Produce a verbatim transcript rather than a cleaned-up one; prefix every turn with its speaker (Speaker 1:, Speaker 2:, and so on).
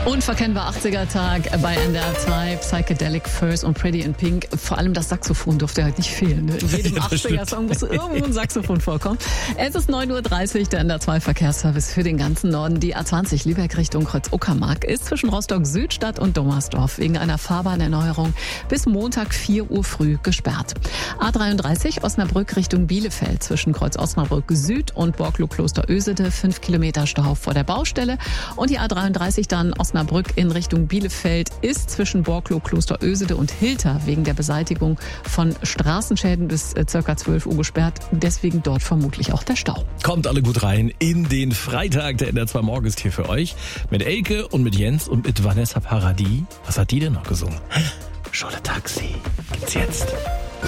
Speaker 1: Unverkennbar achtziger-Tag bei N D R zwei, Psychedelic Furs und Pretty in Pink. Vor allem das Saxophon durfte halt nicht fehlen. Ne? In jedem
Speaker 2: Ja,
Speaker 1: achtziger-Song muss irgendwo ein Saxophon vorkommen. Es ist neun Uhr dreißig, der N D R zwei Verkehrsservice für den ganzen Norden. Die A zwanzig Lübeck Richtung Kreuz-Uckermark ist zwischen Rostock-Südstadt und Dommersdorf wegen einer Fahrbahnerneuerung bis Montag vier Uhr früh gesperrt. A dreiunddreißig Osnabrück Richtung Bielefeld zwischen Kreuz-Osnabrück Süd und Borklow-Kloster-Ösede fünf Kilometer Stau vor der Baustelle. Und die A dreiunddreißig dann Osnabrück in Richtung Bielefeld ist zwischen Borklow, Kloster-Ösede und Hilter wegen der Beseitigung von Straßenschäden bis äh, ca. zwölf Uhr gesperrt. Deswegen dort vermutlich auch der Stau.
Speaker 2: Kommt alle gut rein in den Freitag. Der N D R zwei Morgen ist hier für euch. Mit Elke und mit Jens und mit Vanessa Paradis. Was hat die denn noch gesungen? Scholle Taxi. Gibt's jetzt.